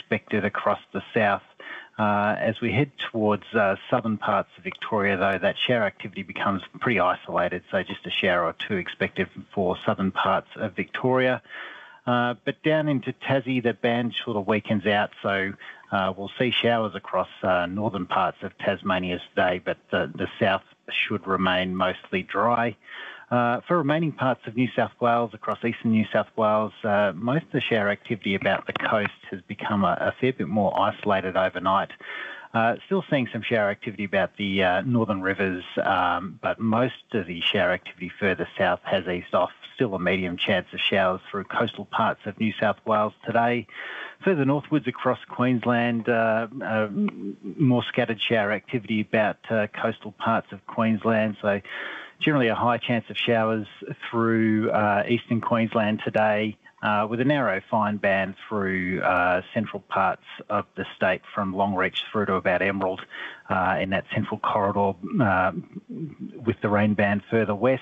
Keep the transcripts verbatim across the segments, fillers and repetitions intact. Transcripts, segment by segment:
expected across the south. Uh, as we head towards uh, southern parts of Victoria, though, that shower activity becomes pretty isolated, so just a shower or two expected for southern parts of Victoria. Uh, but down into Tassie, the band sort of weakens out, so uh, we'll see showers across uh, northern parts of Tasmania today, but the, the south should remain mostly dry. Uh, for remaining parts of New South Wales, across eastern New South Wales, uh, most of the shower activity about the coast has become a, a fair bit more isolated overnight. Uh, still seeing some shower activity about the uh, northern rivers, um, but most of the shower activity further south has eased off. Still a medium chance of showers through coastal parts of New South Wales today. Further northwards across Queensland, uh, uh, more scattered shower activity about uh, coastal parts of Queensland. So generally a high chance of showers through uh, eastern Queensland today, uh, with a narrow fine band through uh, central parts of the state from Longreach through to about Emerald uh, in that central corridor, uh, with the rain band further west.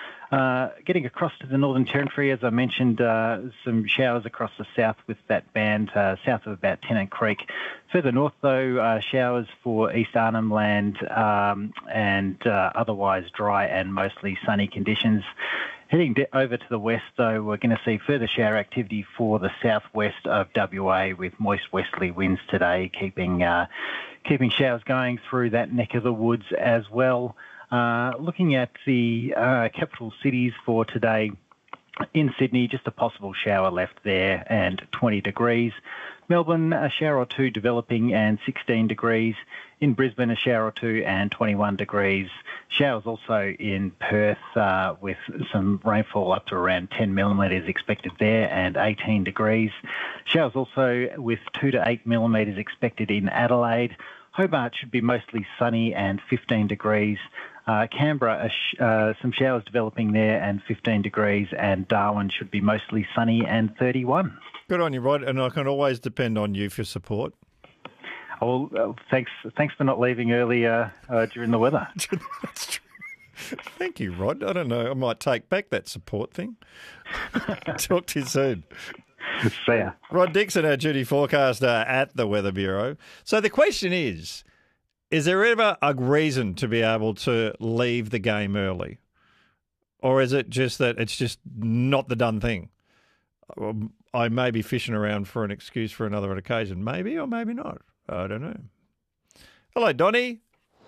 Uh, getting across to the Northern Territory, as I mentioned, uh, some showers across the south with that band, uh, south of about Tennant Creek. Further north, though, uh, showers for East Arnhem Land um, and uh, otherwise dry and mostly sunny conditions. Heading de- over to the west, though, we're going to see further shower activity for the southwest of W A with moist westerly winds today, keeping uh, keeping showers going through that neck of the woods as well. Uh, looking at the uh, capital cities for today, in Sydney, just a possible shower left there and twenty degrees. Melbourne, a shower or two developing and sixteen degrees. In Brisbane, a shower or two and twenty-one degrees. Showers also in Perth uh, with some rainfall up to around ten millimetres expected there and eighteen degrees. Showers also with two to eight millimetres expected in Adelaide. Hobart should be mostly sunny and fifteen degrees. Uh, Canberra, uh, sh- uh, some showers developing there and fifteen degrees, and Darwin should be mostly sunny and thirty-one. Good on you, Rod, and I can always depend on you for support. Oh, well, uh, thanks thanks for not leaving earlier uh, during the weather. That's true. Thank you, Rod. I don't know, I might take back that support thing. Talk to you soon. See ya. Rod Dixon, our duty forecaster at the Weather Bureau. So the question is, is there ever a reason to be able to leave the game early? Or is it just that it's just not the done thing? I may be fishing around for an excuse for another occasion. Maybe or maybe not. I don't know. Hello, Donnie.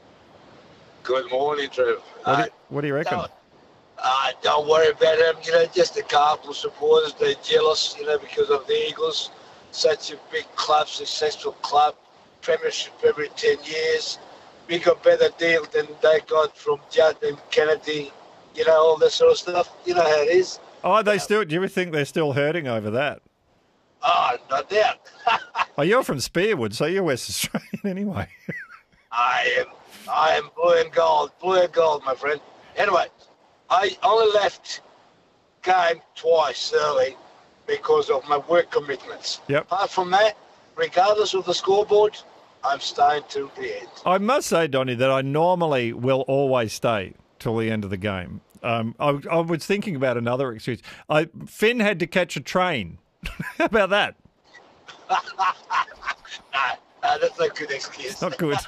Good morning, Trev. What, do, you, what do you reckon? Don't, uh, don't worry about them. You know, just the Carlton supporters, they're jealous, you know, because of the Eagles. Such a big club, successful club. Premiership every ten years. We got better deal than they got from Judd and Kennedy, you know, all that sort of stuff. You know how it is. Oh, they still, do you think they're still hurting over that? Oh, no doubt. Oh, you're from Spearwood, so you're West Australian anyway. I am, I am blue and gold, blue and gold, my friend. Anyway, I only left game twice early because of my work commitments. Yep. Apart from that, regardless of the scoreboard, I'm staying till the end. I must say, Donnie, that I normally will always stay till the end of the game. Um, I, I was thinking about another excuse. I, Finn had to catch a train. How about that? no, no, that's not a good excuse. Not good.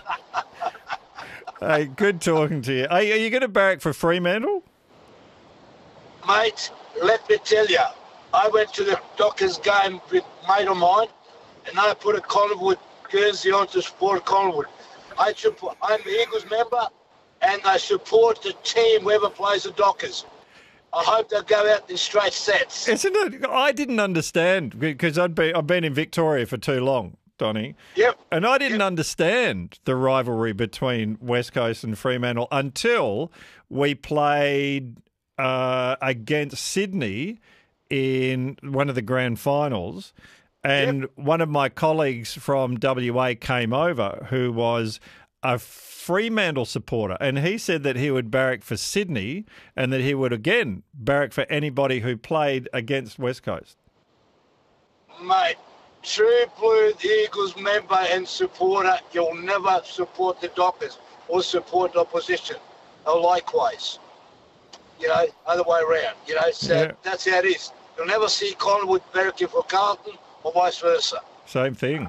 Hey, good talking to you. Are, are you going to barrack for Fremantle? Mate, let me tell you, I went to the Dockers game with a mate of mine, and I put a Collingwood jersey on to support Collingwood. I support, I'm an Eagles member, and I support the team whoever plays the Dockers. I hope they'll go out in straight sets. Isn't it? I didn't understand because I'd be, I've been in Victoria for too long, Donnie. Yep. And I didn't yep. understand the rivalry between West Coast and Fremantle until we played uh, against Sydney in one of the grand finals. And yep. one of my colleagues from W A came over who was a Fremantle supporter, and he said that he would barrack for Sydney and that he would again barrack for anybody who played against West Coast. Mate, true blue Eagles member and supporter, you'll never support the Dockers or support the opposition. Or likewise. You know, other way around. You know, so yeah. that's how it is. You'll never see Collingwood barracking for Carlton or vice versa. Same thing.